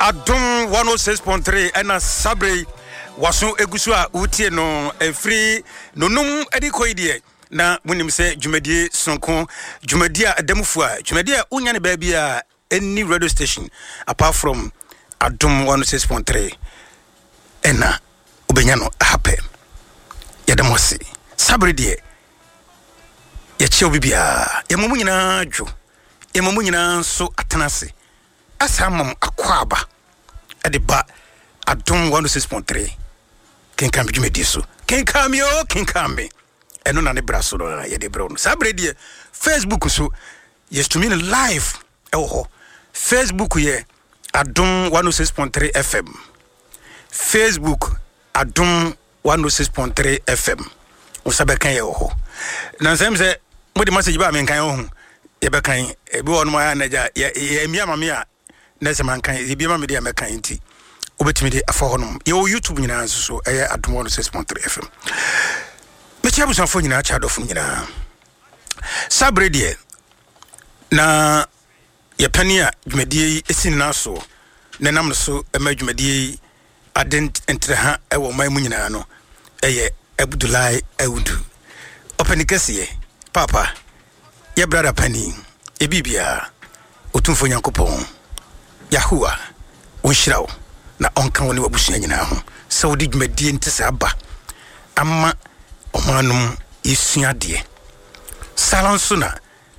Adom 106.3 ena sabre waso egusu a utie no efri nonum edikoidie na munim se dwumadie sonko dwumadie a adamufu a dwumadie a unya ne baabi a any radio station apart from Adom 106.3 ena ubenya no happy yadamose sabre die ya chew bibia ya mamu nyina dwo ya mamu nyina so atenase asamam akwaba ediba Adom 106.3 kenkan bi dwumadi so kenkan eno na ne braso no ya de bro no sabre die Facebook so yes to me live ewo Facebook ye Adom 106.3 FM Facebook Adom 106.3 FM usabe kan ye wo na nsem se modi message ba men kan wo ye be kan e bi won mo ya na ja ye mia mame a na se man kan ye bi ma me de me kan nti obetimi de afa honum ye wo YouTube nyina so eye Adom 106.3 FM me chabu sanfo nyina cha dofu nyina sabre die na ye pani a dwumadie esini na so nenam no so ema dwumadie adent entreha ewo mai mu nyina no eye Abdullahi Awudu openi kesiye papa ye brother pani e bibia otumfo nyankopon Yahua onhyirawo na onka woni wabusua nyina ho saudi dwumadie ntese aba amma omanum isua de salanso na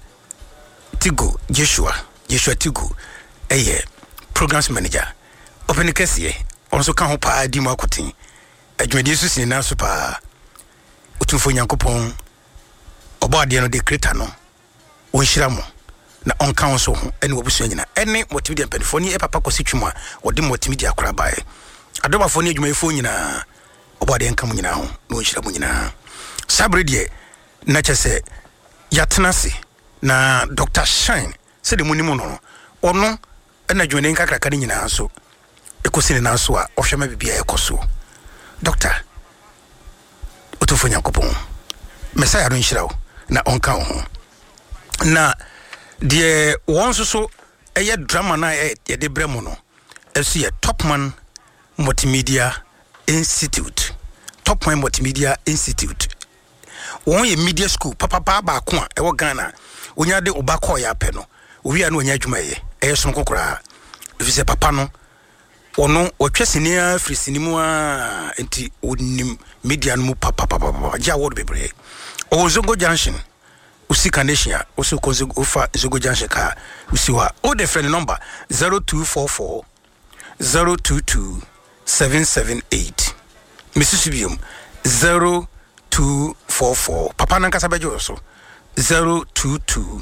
Tigo Joshua Tigo eye programs manager openi kesiye onso kan ho pa di mu akotin adwumadie so sin na so pa otumfo nyankopon obade no de kreta no onhyiramo na onka won ho ene wobusua nyina ene multimedia penfoni e papa kositwuma wode multimedia akora bae adobafoni adwumayefo nyina obade enka mu nyina ho na onhyiramo nyina sabre die na chese yatenase na Dr. Shine se de munimu no ono ena adwumane nkakraka ni nyina so ekosini na so a ohwema bibia ekoso doctor otumfo nyankopon mesaya no nhyirawo na onka ho na de wonso so eye drama na ye de bremo no eso ye Topman Multimedia Institute won ye media school papa ba ko a ewo Ghana onya de obakọ ya pe no owi anu onya adwuma ye eye so kokora efise papa no ono otwesenia frisinimu a enti onim media no mu papa ja word bebre Zongo Junction usika nation usu konzo ufa Zongo Junction ka usiwa o de friend number 0244 022 778 Mississippium 0244 papa nankasa bejo so 022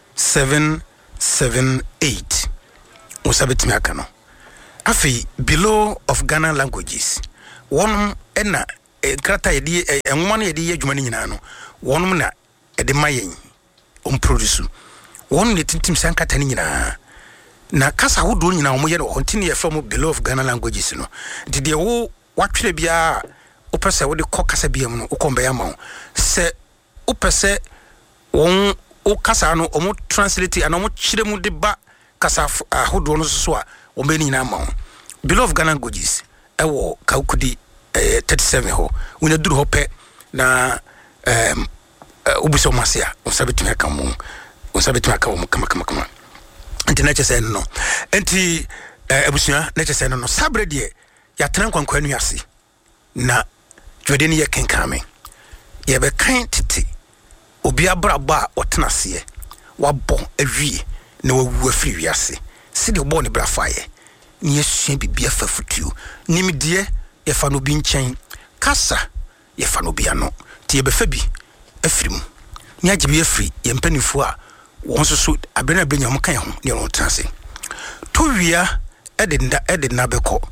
778 usabetimi aka no afi below of Ghana languages wonum ena krata yedi enwoma na yedi adwuma ni nyina no wonum na ede mayen on produce won ne tintim sankata ni nyina na kasa hodo nyina wo ye no continue from below of Ghana languages no de wo watwere bia opese wo de kokasa bia mu no ukombe ya ma se opese won o kasa no o mo translate and o mo chire mu de ba kasa hodo no so a o be ni nyina ma below of Ghana languages ewo kaukudi 37 ho una duru hope na ubiso masia usabetumi aka mu kama enti na chese no enti abusua na chese no sabre die ya tran kwankwanu ase na dwede ne ye kenkame ye be kan tete obi abraba otenase wabɔ awie na wawu afiri wiase sidi bɔ ne brafaye ne yesua bibia fafutuo nimdie ye fa no bi nchen kasa ye fa no bia no tie be fa bi afrim ni agibe afri ye mpanifo a won so abena abenya mo kan ho ne won transe to wia ede na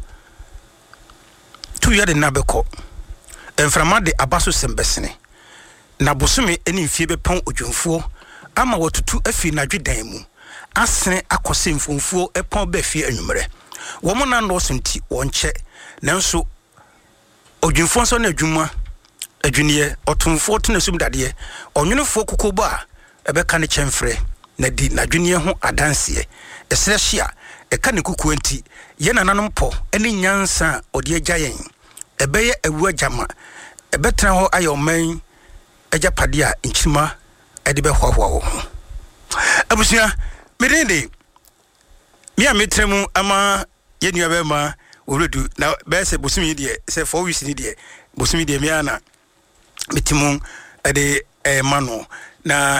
beko enframa de abaso sembesene na bosome eni mfie be pon odwonfuo ama watutu afi na dwedan mu asene akose mfonfuo epon ba fie anwumre wo mo na ndo senti wonche nanso odwonfuo so na adwuma adwuniye otumfo tena sum dade onwonefo kokobo a ebe ka ne chemfre na di na adwuniye ho adanse esrehia ka ne kuku enti ye nananom po ene nyansa ode agya yen ebeye awu agyama ebetra ho ayoman agya pade a nchima ede be hwahwa wo ho abusua medende mi a metremu ama ye nua be ma oredu na be se bosumi de se 4 weeks ni de bosumi de mi ana metimu ede mano na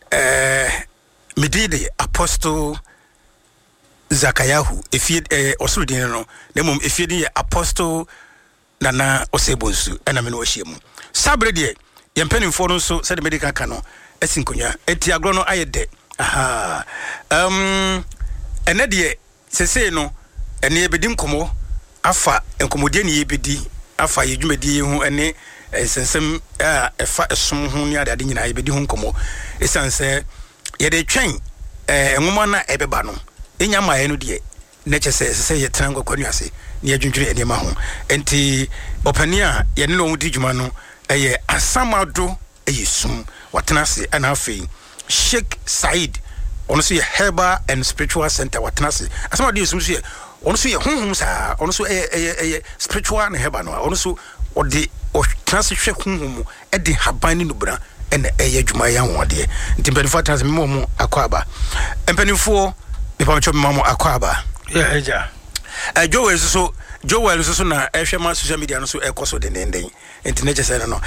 medide apostle Zakayahu efie osrudin no nemum efie din ye apostle nana osebonsu ena me no ahyiemu sabre de yempanimfo no so se de medical kano asinkonya eti agro no ayede aha ene de sese no ene ebedi nkomo afa nkomodie ne yebedi afa yedwumadi hu ene sensem efa esom hu ne ade nyina yebedi hu nkomo esanse yede twen enwoma na ebeba no enya maye no de na chese ye trango kwanuase ne adwundwere enema ho enti opani a ye ne no di dwuma no eye asamado eye sum watenase ana afei Sheikh Said ono so ye herbal and spiritual center watenase asamado ye sum so ye ono so ye honhom sa ono so eye spiritual and herbal no ono so ode o transe hwe honhom e de haban ni nubra ene eye dwuma ya ho de enti mpanifo transe memo akwaba mpanifo Before mamo akwaba. Yeah, eja. Joel so na ehwe ma social media no so ekoso de nenden. Enti na chese no.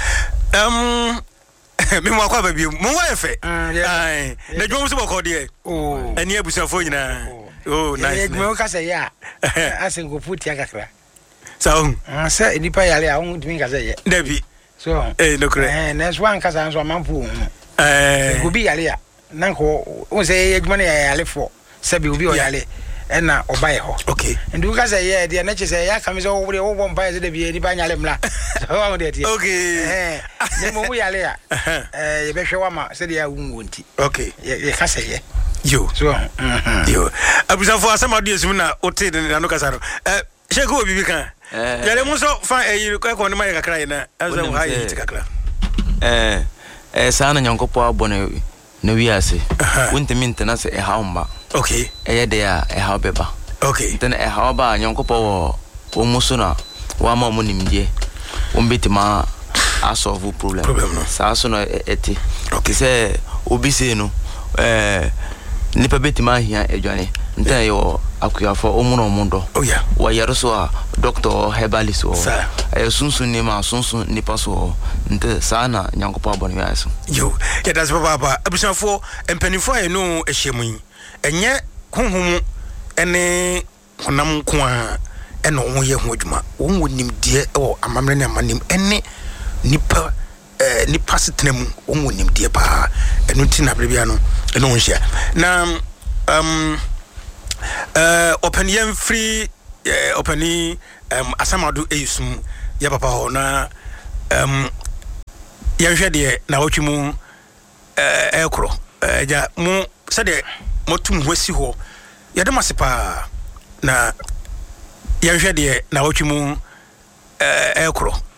Me mo akwaba bi mo wa efe. Ai. Na dwom so boko de. Oh. Ani abusafo nyina. Oh, nice. Me ka say ya. Asen go puti akakra. So. Say nipa yale a won tumi ka say ye. Dabi. So. No kre. Na so an kasa so manfu. Go bi yale a. Nanko won say adwuma na yale fo. Sabi obi oyale na obaye ho okay and you guys say yeah dey na say ya kam say wo wo mpa say dey bi ni ba nyale mla so wa dey tie okay ne mo yale a ye be hwe wa ma say dey awun nti okay ye ka say ye yo so yo abusa fo asama do esum na ote de na no kasa no Sheikh obi bi kan yale mo so fa ko ne ma ye kakra na aso ha ye kakra sana nyankopo abone na wiase wontemi ntena se haumba okay de a haubeba okay then hauba nyankopo wo muso na wa ma mo nimdie wo betima asolve problem no sa so no eti okay se obi se no nipa betima hia edwane ntan yo akuyafo omuno mundo oh yeah wa yaruso a doctor herbalist o sunsun ni ma sunsun nipa so nte sana nyankopo abone wiaso yo ya das baba abusafo empanifo aye no ehyemu enye honhom ene honam ko a ene wo ye ho adwuma wo nimdie o amamre ne amanim ene nipa nipa setnam wo nimdie pa eno ntina brebia no ene wo hia na opinion free opini asamado eyusum ya papa ho na ya hwede na wotwimu ekro ja mu sede motum hwasi ho ya de masepa na ya hwede na wotwimu ekro